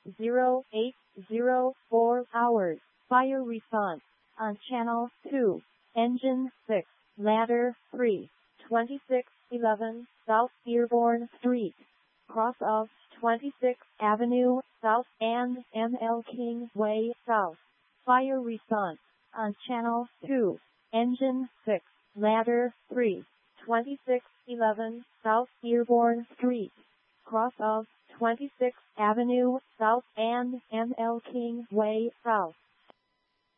0804 hours. Fire response on Channel 2, Engine 6, Ladder 3, 2611 South Dearborn Street, cross of 26th Avenue South and ML King Way South. Fire response on Channel 2, Engine 6, Ladder 3, 2611 South Dearborn Street, cross of 26th Avenue South and ML King Way South.